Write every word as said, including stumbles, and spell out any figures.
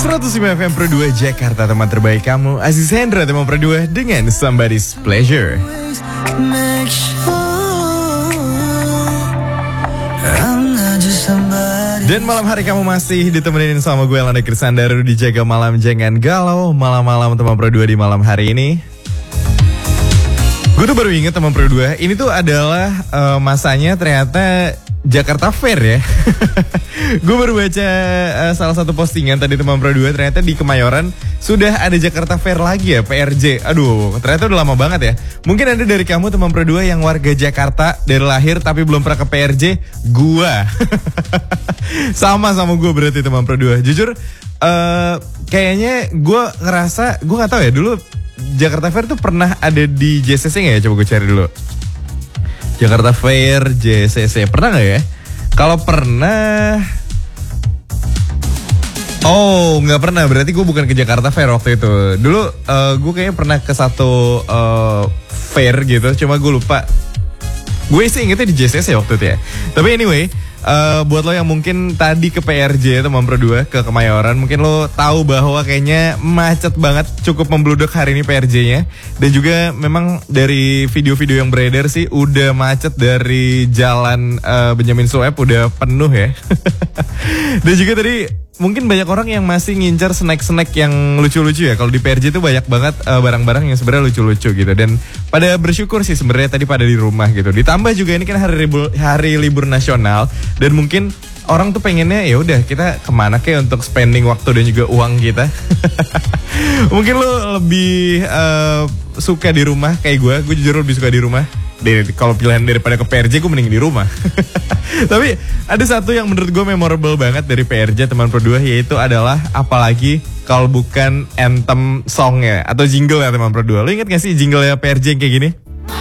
seratus lima F M Pro dua Jakarta, teman terbaik kamu. Aziz Hendra, teman Pro dua dengan Somebody's Pleasure. Dan malam hari kamu masih ditemenin sama gue Landa Krisandaru di Jaga Malam Jangan Galau. Malam-malam teman Pro dua di malam hari ini. Gue tuh baru inget teman Pro dua, ini tuh adalah uh, masanya ternyata Jakarta Fair ya. Gue baru baca uh, salah satu postingan tadi teman Pro dua, ternyata di Kemayoran sudah ada Jakarta Fair lagi ya, P R J. Aduh, ternyata udah lama banget ya. Mungkin ada dari kamu teman Pro dua yang warga Jakarta dari lahir tapi belum pernah ke P R J. Gua sama-sama gue berarti teman Pro dua. Jujur uh, kayaknya gue ngerasa, gue gak tahu ya dulu Jakarta Fair tuh pernah ada di J C C gak ya? Coba gue cari dulu. Jakarta Fair J C C pernah gak ya? Kalau pernah, oh nggak pernah, berarti gue bukan ke Jakarta Fair waktu itu. Dulu uh, gue kayaknya pernah ke satu uh, fair gitu, cuma gue lupa. Gue sih ingetnya di J C C waktu itu ya. Tapi anyway, uh, buat lo yang mungkin tadi ke P R J teman Pro dua ke Kemayoran, mungkin lo tahu bahwa kayaknya macet banget, cukup membluduk hari ini P R J-nya. Dan juga memang dari video-video yang beredar sih udah macet dari jalan uh, Benyamin Sueb udah penuh ya. Dan juga tadi mungkin banyak orang yang masih ngincar snack-snack yang lucu-lucu ya. Kalau di P R J itu banyak banget uh, barang-barang yang sebenarnya lucu-lucu gitu. Dan pada bersyukur sih sebenarnya tadi pada di rumah gitu. Ditambah juga ini kan hari libur, hari libur nasional, dan mungkin orang tuh pengennya ya udah kita kemana kayak untuk spending waktu dan juga uang kita. Mungkin lo lebih uh, suka di rumah kayak gue. Gue jujur lebih suka di rumah. Kalau pilihan daripada ke P R J, gue mending di rumah. Tapi ada satu yang menurut gue memorable banget dari P R J teman Pro dua, yaitu adalah apalagi kalau bukan anthem songnya atau jingle ya teman Pro dua. Lo inget gak sih jingle ya P R J yang kayak gini?